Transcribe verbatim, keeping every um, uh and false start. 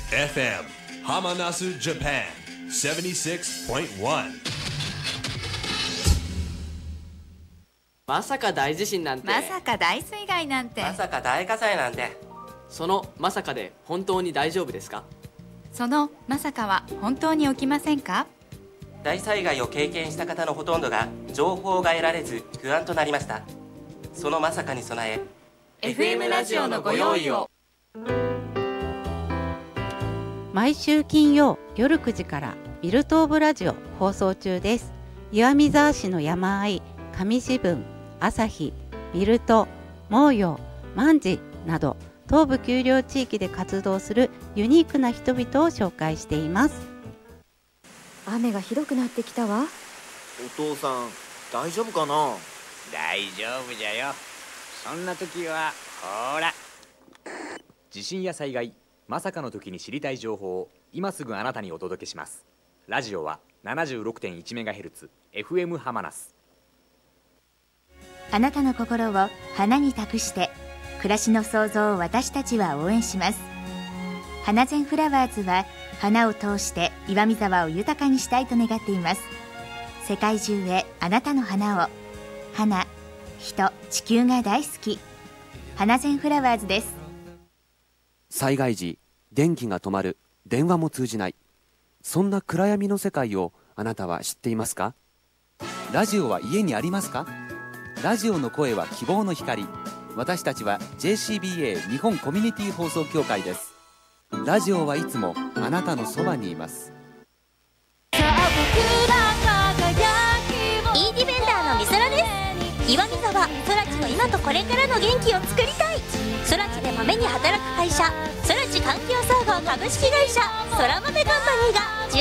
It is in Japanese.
エフエム Hamanasu Japan セブンティシックスポイントワン。 まさか大地震なんて、 まさか大水害なんて、 まさか大火災なんて。 そのまさかで本当に大丈夫ですか？ そのまさかは本当に起きませんか？ 大災害を経験した方のほとんどが情報が得られず不安となりました。そのまさかに備えエフエム ラジオのご用意を。 毎週金曜夜くじからビルトーブラジオ放送中です。岩見沢市の山あい、上志分、朝日、ビルト、毛陽、万事など東部丘陵地域で活動するユニークな人々を紹介しています。 雨がひどくなってきたわ。 お父さん大丈夫かな？ 大丈夫じゃよ。そんな時はほら、地震や災害、まさかの時に知りたい情報を今すぐあなたにお届けします。ラジオは ななじゅうろくてんいちメガヘルツ エフエム ハマナス。 あなたの心を花に託して暮らしの創造を私たちは応援します。花善フラワーズは花を通して岩見沢を豊かにしたいと願っています。世界中へあなたの花を。花、人、地球が大好き。花善フラワーズです。 災害時、電気が止まる、電話も通じない、そんな暗闇の世界をあなたは知っていますか？ラジオは家にありますか？ラジオの声は希望の光。私たちは ジェーシービーエー 日本コミュニティ放送協会です。ラジオはいつもあなたのそばにいます。 イーディベンダーのみそらです。岩見沢そらちの今とこれからの元気を作りたい。そらちで豆に働く会社、そらち環境総合株式会社そら豆カンパニーが